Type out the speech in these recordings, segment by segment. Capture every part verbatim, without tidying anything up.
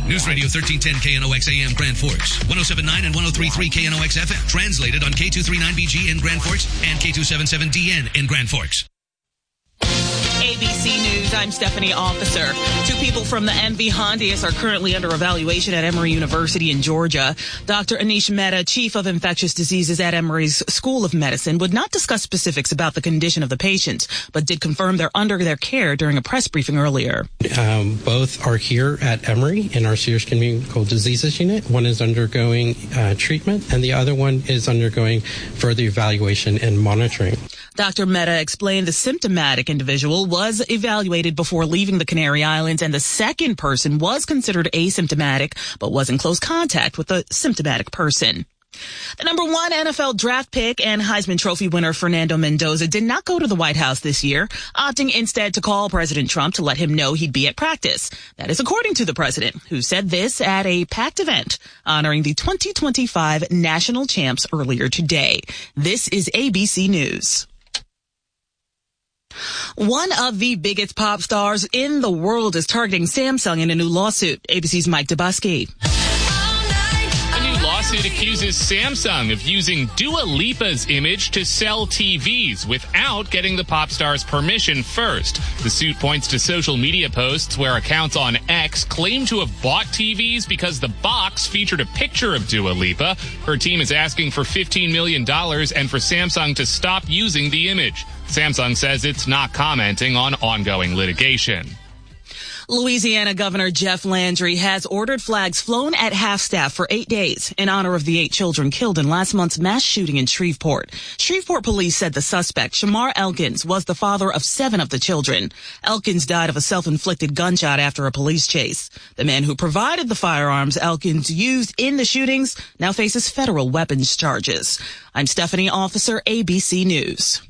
News Radio thirteen ten K N O X A M Grand Forks, one oh seven point nine and one oh three point three K N O X F M. Translated on K two thirty-nine B G in Grand Forks and K two seventy-seven D N in Grand Forks. A B C News, I'm Stephanie Officer. Two people from the M V Hondius are currently under evaluation at Emory University in Georgia. Doctor Anish Mehta, chief of infectious diseases at Emory's School of Medicine, would not discuss specifics about the condition of the patients, but did confirm they're under their care during a press briefing earlier. Um, both are here at Emory in our Serious Communicable Diseases Unit. One is undergoing uh, treatment, and the other one is undergoing further evaluation and monitoring. Doctor Mehta explained the symptomatic individual was evaluated before leaving the Canary Islands, and the second person was considered asymptomatic, but was in close contact with the symptomatic person. The number one N F L draft pick and Heisman Trophy winner Fernando Mendoza did not go to the White House this year, opting instead to call President Trump to let him know he'd be at practice. That is according to the president, who said this at a packed event honoring the twenty twenty-five national champs earlier today. This is A B C News. One of the biggest pop stars in the world is targeting Samsung in a new lawsuit. A B C's Mike Dubusky. A new lawsuit accuses Samsung of using Dua Lipa's image to sell T Vs without getting the pop star's permission first. The suit points to social media posts where accounts on X claim to have bought T Vs because the box featured a picture of Dua Lipa. Her team is asking for fifteen million dollars and for Samsung to stop using the image. Samsung says it's not commenting on ongoing litigation. Louisiana Governor Jeff Landry has ordered flags flown at half-staff for eight days in honor of the eight children killed in last month's mass shooting in Shreveport. Shreveport police said the suspect, Shamar Elkins, was the father of seven of the children. Elkins died of a self-inflicted gunshot after a police chase. The man who provided the firearms Elkins used in the shootings now faces federal weapons charges. I'm Stephanie Officer, A B C News.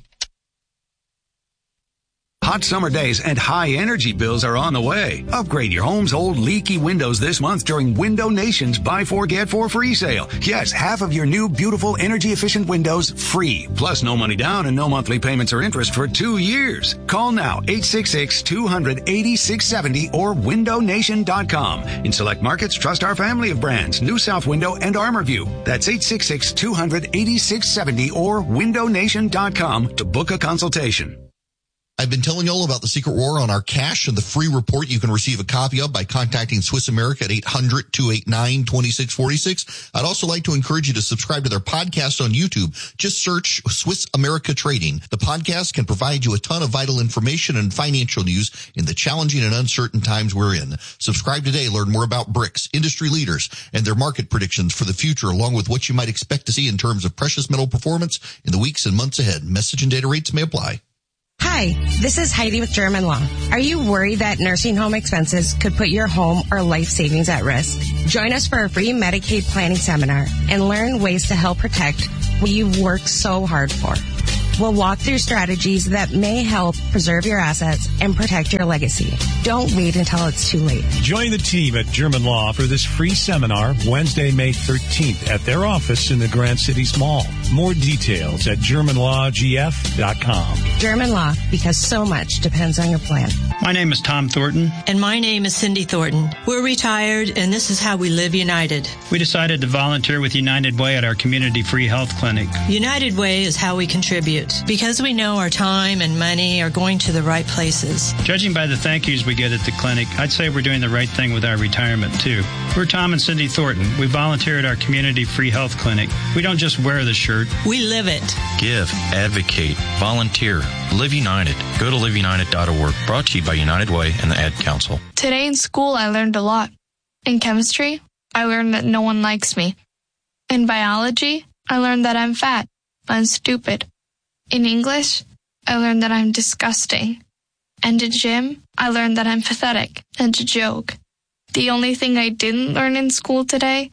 Hot summer days and high energy bills are on the way. Upgrade your home's old leaky windows this month during Window Nation's Buy Four, Get Four free sale. Yes, half of your new, beautiful, energy-efficient windows free. Plus no money down and no monthly payments or interest for two years. Call now, eight six six, two hundred, eighty-six seventy or window nation dot com. In select markets, trust our family of brands, New South Window and ArmorView. That's eight six six, two hundred, eighty-six seventy or window nation dot com to book a consultation. I've been telling you all about the Secret War on our cash and the free report you can receive a copy of by contacting Swiss America at eight hundred, two eight nine, two six four six. I'd also like to encourage you to subscribe to their podcast on YouTube. Just search Swiss America Trading. The podcast can provide you a ton of vital information and financial news in the challenging and uncertain times we're in. Subscribe today. Learn more about BRICS, industry leaders, and their market predictions for the future, along with what you might expect to see in terms of precious metal performance in the weeks and months ahead. Message and data rates may apply. Hi, this is Heidi with German Law. Are you worried that nursing home expenses could put your home or life savings at risk? Join us for a free Medicaid planning seminar and learn ways to help protect what you've worked so hard for. We'll walk through strategies that may help preserve your assets and protect your legacy. Don't wait until it's too late. Join the team at German Law for this free seminar Wednesday, May thirteenth at their office in the Grand Cities Mall. More details at german law g f dot com. German Law, because so much depends on your plan. My name is Tom Thornton. And my name is Cindy Thornton. We're retired, and this is how we live United. We decided to volunteer with United Way at our community free health clinic. United Way is how we contribute, because we know our time and money are going to the right places. Judging by the thank yous we get at the clinic, I'd say we're doing the right thing with our retirement, too. We're Tom and Cindy Thornton. We volunteer at our community free health clinic. We don't just wear the shirt. We live it. Give, advocate, volunteer, live United. Go to live united dot org. Brought to you by United Way and the Ad Council. Today in school, I learned a lot. In chemistry, I learned that no one likes me. In biology, I learned that I'm fat and stupid. In English, I learned that I'm disgusting. And in gym, I learned that I'm pathetic and a joke. The only thing I didn't learn in school today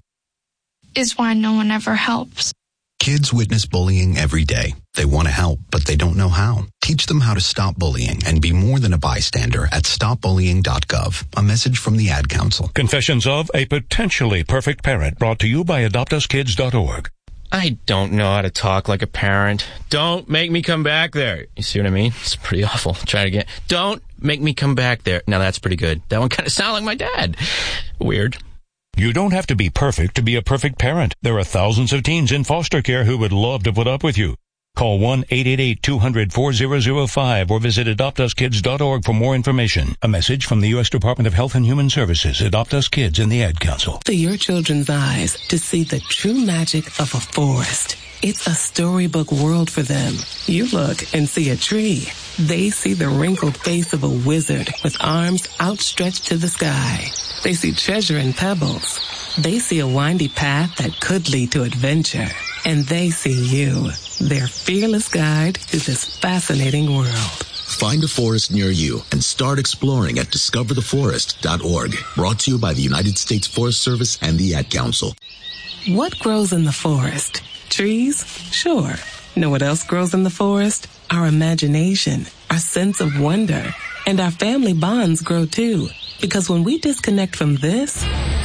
is why no one ever helps. Kids witness bullying every day. They want to help, but they don't know how. Teach them how to stop bullying and be more than a bystander at stop bullying dot gov. A message from the Ad Council. Confessions of a potentially perfect parent, brought to you by adopt us kids dot org. I don't know how to talk like a parent. Don't make me come back there. You see what I mean? It's pretty awful. Try it again. Don't make me come back there. Now that's pretty good. That one kind of sounded like my dad. Weird. You don't have to be perfect to be a perfect parent. There are thousands of teens in foster care who would love to put up with you. Call one eight eight eight, two hundred, four thousand five or visit adopt us kids dot org for more information. A message from the U S Department of Health and Human Services, Adopt Us Kids, and the Ad Council. To your children's eyes to see the true magic of a forest. It's a storybook world for them. You look and see a tree. They see the wrinkled face of a wizard with arms outstretched to the sky. They see treasure in pebbles. They see a windy path that could lead to adventure. And they see you, their fearless guide to this fascinating world. Find a forest near you and start exploring at discover the forest dot org. Brought to you by the United States Forest Service and the Ad Council. What grows in the forest? Trees? Sure. Know what else grows in the forest? Our imagination, our sense of wonder, and our family bonds grow too. Because when we disconnect from this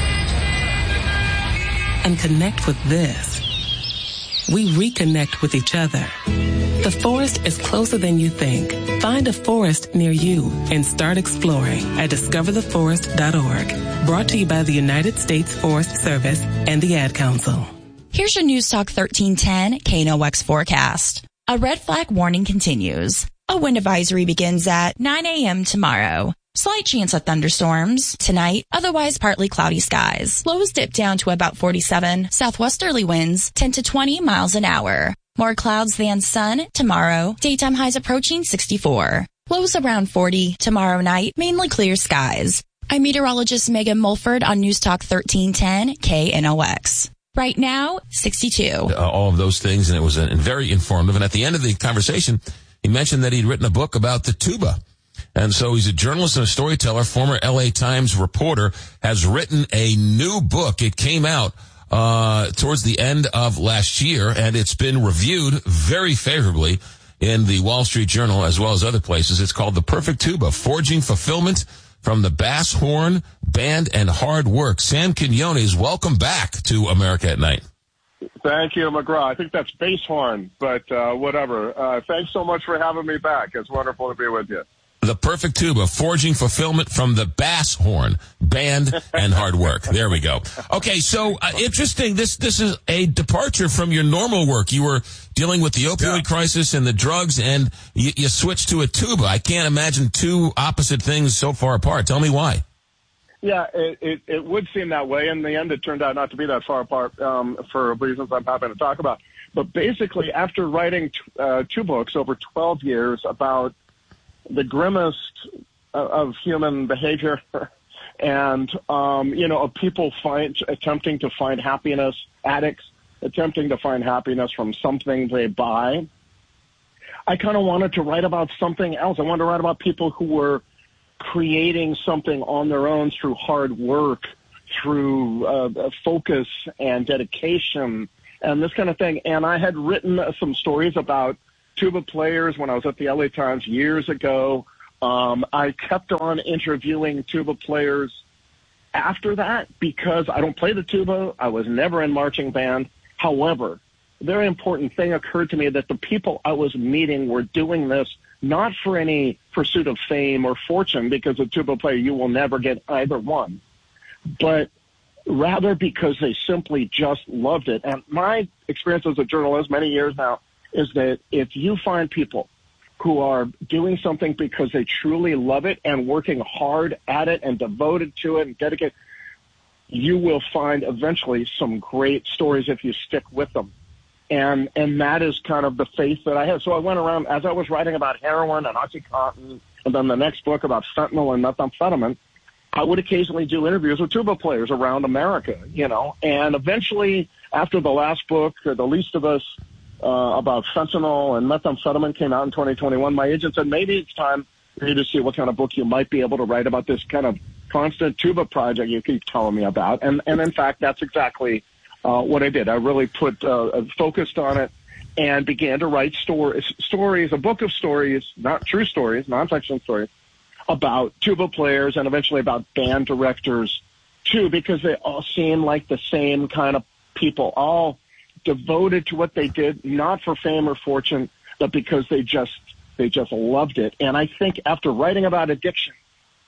and connect with this, we reconnect with each other. The forest is closer than you think. Find a forest near you and start exploring at discover the forest dot org. Brought to you by the United States Forest Service and the Ad Council. Here's your News Talk thirteen ten K N O X forecast. A red flag warning continues. A wind advisory begins at nine a.m. tomorrow. Slight chance of thunderstorms tonight, otherwise partly cloudy skies. Lows dip down to about forty-seven. Southwesterly winds ten to twenty miles an hour. More clouds than sun tomorrow. Daytime highs approaching sixty-four. Lows around forty. Tomorrow night, mainly clear skies. I'm meteorologist Megan Mulford on News Talk thirteen ten K N O X. Right now, sixty-two. Uh, all of those things, and it was uh, very informative. And at the end of the conversation, he mentioned that he'd written a book about the tuba. And so he's a journalist and a storyteller, former L A Times reporter, has written a new book. It came out uh towards the end of last year, and it's been reviewed very favorably in the Wall Street Journal as well as other places. It's called The Perfect Tuba, Forging Fulfillment from the Bass Horn, Band, and Hard Work. Sam Quinones, welcome back to America at Night. Thank you, McGraw. I think that's bass horn, but uh whatever. Uh Thanks so much for having me back. It's wonderful to be with you. The Perfect Tuba, Forging Fulfillment from the Bass Horn, Band, and Hard Work. There we go. Okay, so uh, interesting. This this is a departure from your normal work. You were dealing with the opioid yeah. crisis and the drugs, and you, you switched to a tuba. I can't imagine two opposite things so far apart. Tell me why. Yeah, it, it, it would seem that way. In the end, it turned out not to be that far apart um, for reasons I'm happy to talk about. But basically, after writing t- uh, two books over twelve years about the grimmest of human behavior and, um, you know, of people find, attempting to find happiness, addicts attempting to find happiness from something they buy. I kind of wanted to write about something else. I wanted to write about people who were creating something on their own through hard work, through uh, focus and dedication and this kind of thing. And I had written uh, some stories about tuba players when I was at the L A Times years ago. Um, I kept on interviewing tuba players after that because I don't play the tuba. I was never in marching band. However, a very important thing occurred to me that the people I was meeting were doing this not for any pursuit of fame or fortune, because a tuba player, you will never get either one, but rather because they simply just loved it. And my experience as a journalist many years now is that if you find people who are doing something because they truly love it and working hard at it and devoted to it and dedicated, you will find eventually some great stories if you stick with them. And and that is kind of the faith that I have. So I went around, as I was writing about heroin and OxyContin, and then the next book about fentanyl and methamphetamine, I would occasionally do interviews with tuba players around America, you know. And eventually, after the last book, The Least of Us, Uh, about fentanyl and methamphetamine came out in twenty twenty-one, my agent said, maybe it's time for you to see what kind of book you might be able to write about this kind of constant tuba project you keep telling me about. And, and in fact, that's exactly uh, what I did. I really put uh, focused on it and began to write stories, stories, a book of stories, not true stories, nonfiction stories, about tuba players and eventually about band directors, too, because they all seem like the same kind of people, all devoted to what they did, not for fame or fortune, but because they just they just loved it. And I think after writing about addiction,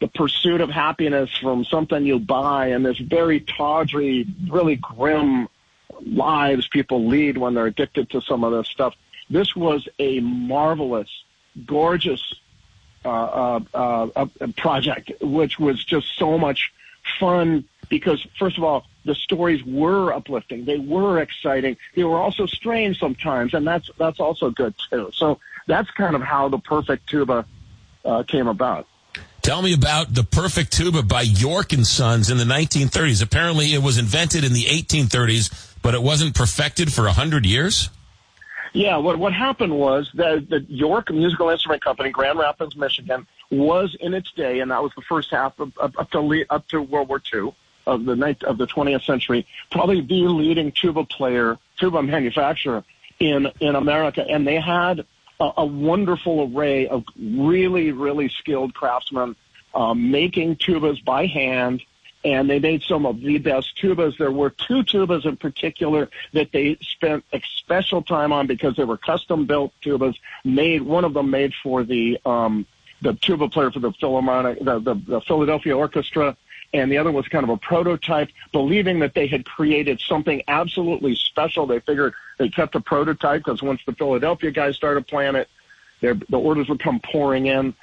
the pursuit of happiness from something you buy and this very tawdry, really grim lives people lead when they're addicted to some of this stuff. This was a marvelous, gorgeous uh, uh, uh, project, which was just so much fun because, first of all, the stories were uplifting. They were exciting. They were also strange sometimes, and that's that's also good, too. So that's kind of how the Perfect Tuba uh, came about. Tell me about the Perfect Tuba by York and Sons in the nineteen thirties. Apparently it was invented in the eighteen thirties, but it wasn't perfected for one hundred years? Yeah, what what happened was that the York Musical Instrument Company, Grand Rapids, Michigan, was in its day, and that was the first half of, up, up to up to World War Two of the ninth, of the twentieth century, probably the leading tuba player, tuba manufacturer in in America, and they had a, a wonderful array of really really skilled craftsmen um, making tubas by hand. And they made some of the best tubas. There were two tubas in particular that they spent a special time on because they were custom-built tubas. Made one of them made for the um, the tuba player for the Philharmonic, the, the, the Philadelphia Orchestra, and the other was kind of a prototype. Believing that they had created something absolutely special, they figured they kept a prototype because once the Philadelphia guys started playing it, their, the orders would come pouring in.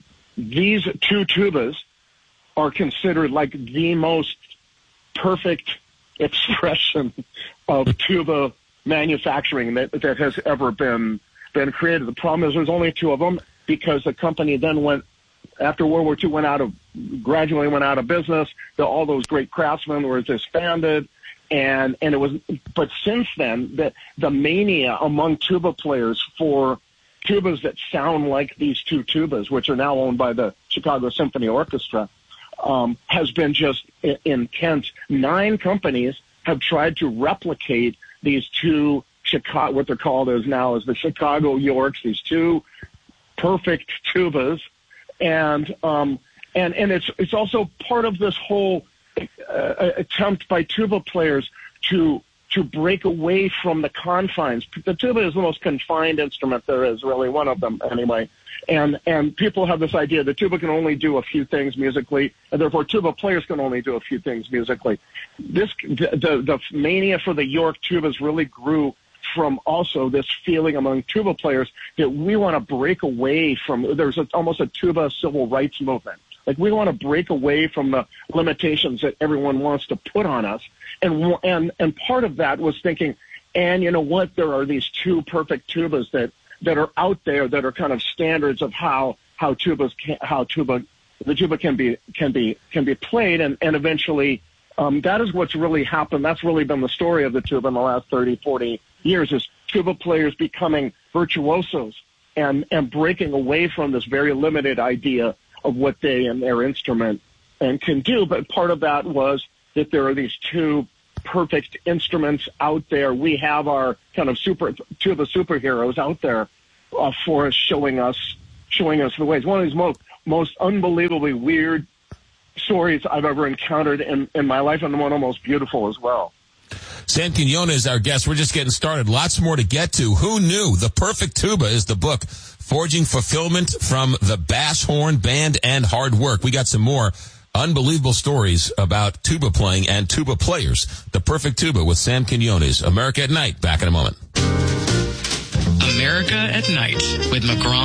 These two tubas are considered like the most perfect expression of tuba manufacturing that, that has ever been been created. The problem is there's only two of them because the company then went, after World War Two, went out of, gradually went out of business. The, all those great craftsmen were disbanded. And, and it was, but since then, the, the mania among tuba players for tubas that sound like these two tubas, which are now owned by the Chicago Symphony Orchestra, Um, has been just intense. Nine companies have tried to replicate these two Chicago, what they're called as now as the Chicago Yorks, these two perfect tubas, and um, and and it's it's also part of this whole uh, attempt by tuba players to to break away from the confines. The tuba is the most confined instrument there is, really, one of them anyway. And and people have this idea that tuba can only do a few things musically, and therefore tuba players can only do a few things musically. This the the, the mania for the York tubas really grew from also this feeling among tuba players that we want to break away from. There's a, almost a tuba civil rights movement. Like we want to break away from the limitations that everyone wants to put on us, and and and part of that was thinking, and you know what, there are these two perfect tubas that. that are out there that are kind of standards of how how tubas can, how tuba the tuba can be can be can be played, and and eventually um, that is what's really happened. That's really been the story of the tuba in the last thirty, forty years, is tuba players becoming virtuosos and and breaking away from this very limited idea of what they and their instrument and can do. But part of that was that there are these two perfect instruments out there. We have our kind of super tuba superheroes out there uh, for us, showing us showing us the ways. One of these most most unbelievably weird stories I've ever encountered in, in my life, and one of the most beautiful as well. Sam Quinones is our guest. We're just getting started. Lots more to get to. Who knew? The Perfect Tuba is the book, Forging Fulfillment from the Bass Horn Band and Hard Work. We got some more unbelievable stories about tuba playing and tuba players. The Perfect Tuba with Sam Quinones. America at Night. Back in a moment. America at Night with McGraw.